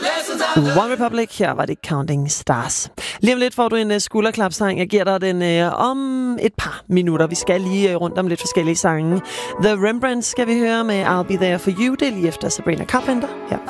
One Republic, her var det Counting Stars. Lige om lidt får du en skulderklapsang. Jeg giver dig den om et par minutter. Vi skal lige rundt om lidt forskellige sange. The Rembrandts skal vi høre med I'll Be There For You. Det er lige efter Sabrina Carpenter her